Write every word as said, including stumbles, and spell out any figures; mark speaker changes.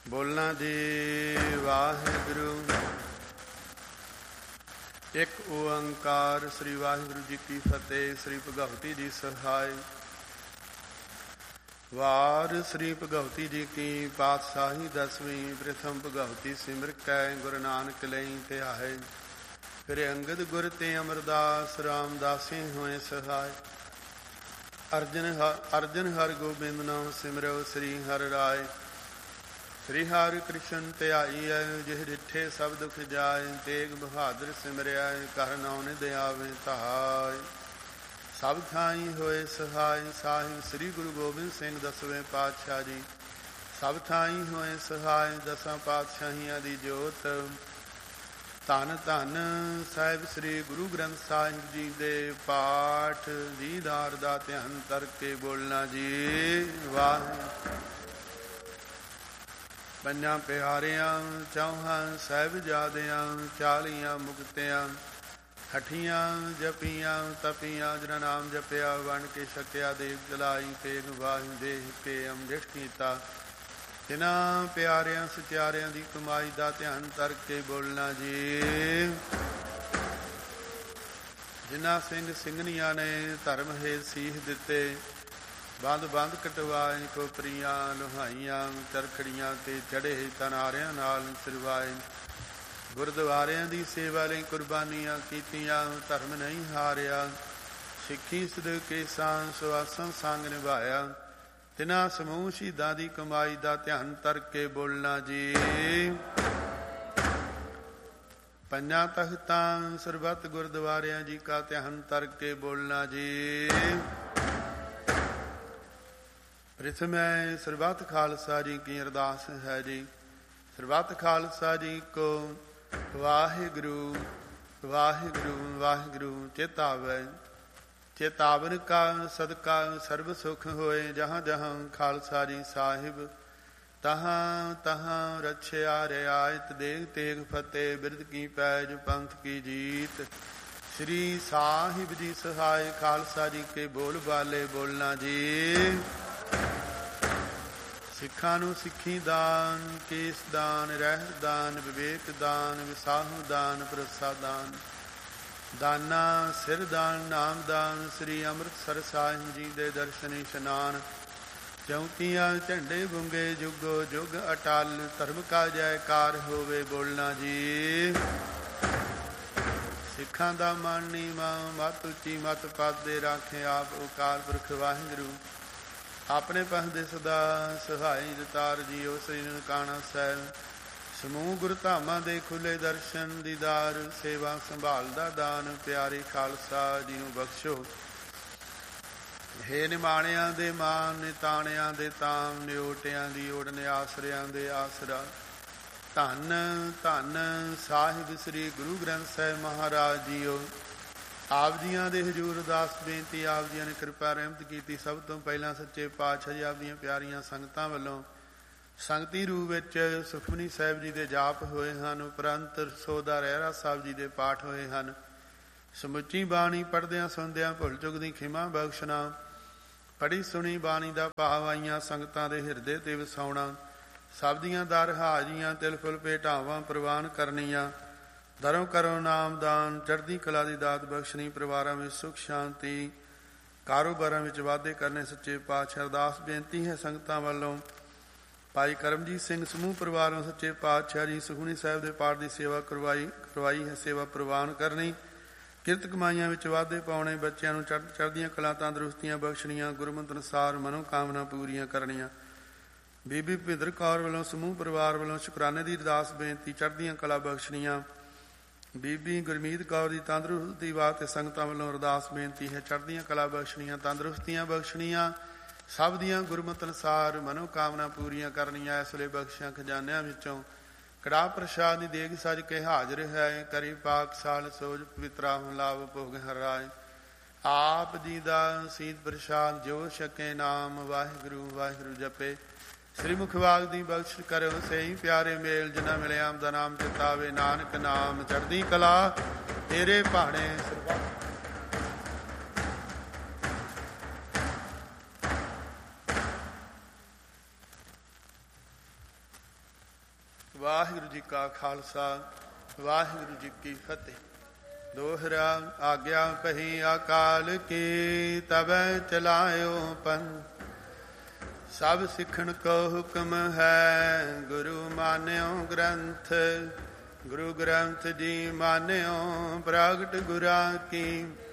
Speaker 1: ਬੋਲਣਾ ਜੀ ਵਾਹਿਗੁਰੂ। ਇੱਕ ਓੰਕਾਰ। ਸ੍ਰੀ ਵਾਹਿਗੁਰੂ ਜੀ ਕੀ ਫਤਿਹ। ਸ੍ਰੀ ਭਗਵਤੀ ਜੀ ਸਹਾਇ। ਵਾਰ ਸ੍ਰੀ ਭਗਵਤੀ ਜੀ ਕੀ ਪਾਤਸ਼ਾਹੀ ਦਸਵੀਂ। ਪ੍ਰਥਮ ਭਗਵਤੀ ਸਿਮਰ ਕੈ ਗੁਰੂ ਨਾਨਕ ਲਈ ਧਿਆਏ। ਫਿਰ ਅੰਗਦ ਗੁਰ ਤੇ ਅਮਰਦਾਸ ਰਾਮਦਾਸੇ ਹੋਏ ਸਹਾਇ। ਅਰਜਨ ਅਰਜਨ ਹਰਿ ਗੋਬਿੰਦ ਨਾਮ ਸਿਮਰੋ ਸ੍ਰੀ ਹਰਿ ਰਾਏ। ਸ੍ਰੀ ਹਰਿ ਕ੍ਰਿਸ਼ਨ ਧਿਆਈਐ ਜਿਹ ਡਿਠੇ ਸਭ ਦੁਖ ਜਾਏ। ਤੇਗ ਬਹਾਦਰ ਸਿਮਰਿਆ ਕਰ ਨਾਉ ਦਿਆਵੇ ਧਾਇ। ਸਭ ਥਾਈ ਹੋਏ ਸਹਾਇ। ਸਾਹਿਬ ਸ੍ਰੀ ਗੁਰੂ ਗੋਬਿੰਦ ਸਿੰਘ ਦਸਵੇਂ ਪਾਤਸ਼ਾਹ ਜੀ। ਸਭ ਥਾਈ ਹੋਏ ਸਹਾਇ। ਦਸਾਂ ਪਾਤਸ਼ਾਹੀਆਂ ਦੀ ਜੋਤ। ਧੰਨ ਧੰਨ ਸਾਹਿਬ ਸ੍ਰੀ ਗੁਰੂ ਗ੍ਰੰਥ ਸਾਹਿਬ ਜੀ ਦੇ ਪਾਠ ਦੀਦਾਰ ਦਾ ਧਿਆਨ ਕਰਕੇ ਬੋਲਣਾ ਜੀ ਵਾਹਿਗੁਰੂ। ਪੰਜਾਂ ਪਿਆਰਿਆਂ ਚੌਹਾਂ ਸਾਹਿਬਜ਼ਾਦਿਆਂ ਚਾਲੀਆਂ ਮੁਕਤਿਆਂ ਹਠੀਆਂ ਜਪੀਆਂ ਤਪੀਆਂ ਜਿਨ੍ਹਾਂ ਨਾਮ ਜਪਿਆ ਵੰਡ ਕੇ ਛਕਿਆ ਦੇਵ ਜਲਾਈ ਤੇਗ ਵਾਹਿ ਦੇਹ ਕੇ ਅੰਮ੍ਰਿਤ ਕੀਤਾ। ਤਿਨਾਂ ਪਿਆਰਿਆਂ ਸਚਿਆਰਿਆਂ ਦੀ ਕਮਾਈ ਦਾ ਧਿਆਨ ਕਰਕੇ ਬੋਲਣਾ ਜੀ। ਜਿਨ੍ਹਾਂ ਸਿੰਘ ਸਿੰਘਣੀਆਂ ਨੇ ਧਰਮ ਹੇਤ ਸੀਸ ਦਿੱਤੇ। ਬੰਦ ਬੰਦ ਕਟਵਾਏ ਕੋਪਰੀਆਂ ਲੋਹਾਈਆਂ ਚਰਖੜੀਆਂ ਤੇ ਚੜ੍ਹੇ ਤਨਾਰਿਆਂ ਨਾਲ ਸਿਰਵਾਏ। ਗੁਰਦੁਆਰਿਆਂ ਦੀ ਸੇਵਾ ਲਈ ਕੁਰਬਾਨੀਆਂ ਕੀਤੀਆਂ। ਧਰਮ ਨਹੀਂ ਹਾਰਿਆ। ਸਿੱਖੀ ਸਦਕੇ ਸਾਂ ਸੁਆਸਨ ਸੰਗ ਨਿਭਾਇਆ। ਤਿਨਾਂ ਸਮੂਹ ਸ਼ਹੀਦਾਂ ਦੀ ਕਮਾਈ ਦਾ ਧਿਆਨ ਕਰਕੇ ਬੋਲਣਾ ਜੀ। ਪੰਜਾਂ ਤਖਤਾਂ ਸਰਬੱਤ ਗੁਰਦੁਆਰਿਆਂ ਜੀ ਕਾ ਧਿਆਨ ਕਰਕੇ ਬੋਲਣਾ ਜੀ। ਪ੍ਰਥਮੈ ਸਰਬੱਤ ਖਾਲਸਾ ਜੀ ਕੀ ਅਰਦਾਸ ਹੈ ਜੀ। ਸਰਬੱਤ ਖਾਲਸਾ ਜੀ ਕੋ ਵਾਹਿਗੁਰੂ ਵਾਹਿਗੁਰੂ ਵਾਹਿਗੁਰੂ ਚੇਤਾਵੈ। ਚੇਤਾਵਨ ਕਾ ਸਦਕਾ ਸਰਬ ਸੁਖ ਹੋਏ। ਜਹਾਂ ਜਹਾਂ ਖਾਲਸਾ ਜੀ ਸਾਹਿਬ ਤਹਾਂ ਤਹਾਂ ਰਛਿਆ ਰਿਆਇਤ। ਦੇਗ ਤੇਗ ਫਤਿਹ ਬਿਰਧ ਕੀ ਪੈਜ ਪੰਥ ਕੀ ਜੀਤ। ਸ੍ਰੀ ਸਾਹਿਬ ਜੀ ਸਹਾਇ ਖਾਲਸਾ ਜੀ ਕੇ ਬੋਲ ਬਾਲੇ ਬੋਲਣਾ ਜੀ। ਸਿੱਖਾਂ ਨੂੰ ਸਿੱਖੀ ਦਾਨ ਕੇਸ ਦਾਨ ਰਹਿ ਦਾਨ ਵਿਵੇਕ ਦਾਨ ਵਿਸਾਹੂ ਦਾਨ ਭਰੋਸਾ ਦਾਨ ਦਾਨਾ ਸਿਰ ਦਾਨ ਨਾਮ ਦਾਨ। ਸ੍ਰੀ ਅੰਮ੍ਰਿਤਸਰ ਸਾਹਿਬ ਜੀ ਦੇ ਦਰਸ਼ਨ ਇਸ਼ਨਾਨ। ਚੌਂਕੀਆਂ ਝੰਡੇ ਬੁੰਗੇ ਜੁਗੋ ਜੁਗ ਅਟਲ। ਧਰਮ ਕਾ ਜੈਕਾਰ ਹੋਵੇ ਬੋਲਣਾ ਜੀ। ਸਿੱਖਾਂ ਦਾ ਮਨ ਨੀਵਾਂ ਮਤ ਉੱਚੀ ਮਤ ਪਾਦੇ ਰਾਖੇ ਆਪ ਓਕਾਰ ਪੁਰਖ ਵਾਹਿਗੁਰੂ। ਆਪਣੇ ਪਹਦੇ ਸਦਾ ਸਹਾਈ ਦਤਾਰ ਜੀਓ। ਸ੍ਰੀ ਨਨਕਾਣਾ ਸਾਹਿਬ ਸਮੂਹ ਗੁਰੂ ਧਾਮਾਂ ਦੇ ਖੁੱਲੇ ਦਰਸ਼ਨ ਦੀਦਾਰ ਸੇਵਾ ਸੰਭਾਲ ਦਾ ਦਾਨ। ਪਿਆਰੇ ਖਾਲਸਾ ਜੀ ਨੂੰ ਬਖਸ਼ੋ। ਹੇ ਨਿਮਾਣਿਆਂ ਦੇ ਮਾਨ ਨਿਤਾਣਿਆਂ ਦੇ ਤਾਮ ਨਿਓਟਿਆਂ ਦੀ ਓੜ ਨਿਆਸਰਿਆਂ ਦੇ ਆਸਰਾ। ਧੰਨ ਧੰਨ ਸਾਹਿਬ ਸ੍ਰੀ ਗੁਰੂ ਗ੍ਰੰਥ ਸਾਹਿਬ ਮਹਾਰਾਜ ਜੀਓ। ਆਪ ਜੀਆਂ ਦੇ ਹਜ਼ੂਰ ਅਰਦਾਸ ਬੇਨਤੀ। ਆਪ ਜੀਆਂ ਨੇ ਕਿਰਪਾ ਰਹਿਮਤ ਕੀਤੀ। ਸਭ ਤੋਂ ਪਹਿਲਾਂ ਸੱਚੇ ਪਾਤਸ਼ਾਹ ਜੀ ਆਪ ਦੀਆਂ ਪਿਆਰੀਆਂ ਸੰਗਤਾਂ ਵੱਲੋਂ ਸੰਗਤੀ ਰੂਪ ਵਿੱਚ ਸੁਖਮਨੀ ਸਾਹਿਬ ਜੀ ਦੇ ਜਾਪ ਹੋਏ ਹਨ। ਉਪਰੰਤ ਸੋਦਾ ਰਹਿਰਾ ਸਾਹਿਬ ਜੀ ਦੇ ਪਾਠ ਹੋਏ ਹਨ। ਸਮੁੱਚੀ ਬਾਣੀ ਪੜ੍ਹਦਿਆਂ ਸੁਣਦਿਆਂ ਭੁੱਲ ਚੁੱਕ ਦੀ ਖਿਮਾ ਬਖਸ਼ਣਾ। ਪੜ੍ਹੀ ਸੁਣੀ ਬਾਣੀ ਦਾ ਭਾਵ ਆਈਆਂ ਸੰਗਤਾਂ ਦੇ ਹਿਰਦੇ ਤੇ ਵਸਾਉਣਾ। ਸਭ ਦੀਆਂ ਦਰ ਹਾਜ਼ੀਆਂ ਤਿਲ ਫੁਲ ਭੇਟਾਵਾਂ ਪ੍ਰਵਾਨ ਕਰਨੀਆਂ। ਧਰਮ ਕਰੋ ਨਾਮਦਾਨ ਚੜ੍ਹਦੀ ਕਲਾ ਦੀ ਦਾਤ ਬਖਸ਼ਣੀ। ਪਰਿਵਾਰਾਂ ਵਿੱਚ ਸੁਖ ਸ਼ਾਂਤੀ ਕਾਰੋਬਾਰਾਂ ਵਿੱਚ ਵਾਧੇ ਕਰਨੇ। ਸੱਚੇ ਪਾਤਸ਼ਾਹ ਅਰਦਾਸ ਬੇਨਤੀ ਹੈ ਸੰਗਤਾਂ ਵੱਲੋਂ। ਭਾਈ ਕਰਮਜੀਤ ਸਿੰਘ ਸਮੂਹ ਪਰਿਵਾਰ ਨੂੰ ਸੱਚੇ ਪਾਤਸ਼ਾਹ ਜੀ ਸੁਖਮਨੀ ਸਾਹਿਬ ਦੇ ਪਾਠ ਦੀ ਸੇਵਾ ਕਰਵਾਈ ਕਰਵਾਈ ਹੈ। ਸੇਵਾ ਪ੍ਰਵਾਨ ਕਰਨੀ। ਕਿਰਤ ਕਮਾਈਆਂ ਵਿੱਚ ਵਾਧੇ ਪਾਉਣੇ। ਬੱਚਿਆਂ ਨੂੰ ਚੜ੍ਹ ਚੜ੍ਹਦੀਆਂ ਕਲਾ ਤੰਦਰੁਸਤੀਆਂ ਬਖਸ਼ਣੀਆਂ। ਗੁਰਮਤਿ ਅਨੁਸਾਰ ਮਨੋਕਾਮਨਾ ਪੂਰੀਆਂ ਕਰਨੀਆਂ। ਬੀਬੀ ਭਿੰਦਰ ਕੌਰ ਵੱਲੋਂ ਸਮੂਹ ਪਰਿਵਾਰ ਵੱਲੋਂ ਸ਼ੁਕਰਾਨੇ ਦੀ ਅਰਦਾਸ ਬੇਨਤੀ। ਚੜ੍ਹਦੀਆਂ ਕਲਾ ਬਖਸ਼ਣੀਆਂ। ਬੀਬੀ ਗੁਰਮੀਤ ਕੌਰ ਦੀ ਤੰਦਰੁਸਤੀ ਵਾਸਤੇ ਸੰਗਤਾਂ ਵੱਲੋਂ ਅਰਦਾਸ ਬੇਨਤੀ ਹੈ। ਚੜ੍ਹਦੀਆਂ ਕਲਾ ਬਖਸ਼ਣੀਆਂ ਤੰਦਰੁਸਤੀਆਂ ਬਖਸ਼ਣੀਆਂ। ਸਭ ਦੀਆਂ ਗੁਰਮਤਿ ਅਨੁਸਾਰ ਮਨੋਕਾਮਨਾ ਪੂਰੀਆਂ ਕਰਨੀਆਂ। ਇਸ ਵੇਲੇ ਬਖਸ਼ਿਆਂ ਖਜ਼ਾਨਿਆਂ ਵਿੱਚੋਂ ਕੜਾਹ ਪ੍ਰਸ਼ਾਦ ਦੀ ਦੇਗ ਸਜ ਕੇ ਹਾਜ਼ਰ ਹੈ। ਕਰੀ ਪਾਕ ਸਾਲ ਸੋਜ ਪਵਿੱਤਰਾ ਲਾਭ ਭੋਗ ਹਰਾਏ। ਆਪ ਜੀ ਦਾ ਸੀਤ ਪ੍ਰਸ਼ਾਦ ਜੋ ਛਕੇ ਨਾਮ ਵਾਹਿਗੁਰੂ ਵਾਹਿਗੁਰੂ ਜਪੇ। ਸ੍ਰੀ ਮੁਖਵਾਗ ਦੀ ਬਖਸ਼ ਕਰੋ ਸਹੀ ਪਿਆਰੇ ਮੇਲ। ਜਿਨਾ ਮਿਲੇ ਆਮ ਦਾ ਨਾਮ ਚਿਤਾਵੇ। ਨਾਨਕ ਨਾਮ ਚੜ੍ਹਦੀ ਕਲਾ ਤੇਰੇ ਭਾਣੇ ਸਰਬੱਤ। ਵਾਹਿਗੁਰੂ ਜੀ ਕਾ ਖਾਲਸਾ ਵਾਹਿਗੁਰੂ ਜੀ ਕੀ ਫਤਿਹ। ਦੋਹਰਾ ਆਗਿਆ ਪਹੀ ਅਕਾਲ ਕੀ ਤਬੈ ਚਲਾਇਓ ਪੰਨ। ਸਭ ਸਿੱਖਣ ਕੋ ਹੁਕਮ ਹੈ ਗੁਰੂ ਮਾਨਿਓ ਗ੍ਰੰਥ। ਗੁਰੂ ਗ੍ਰੰਥ ਜੀ ਮਾਨਿਓ ਪ੍ਰਗਟ ਗੁਰਾਂ ਕੀ।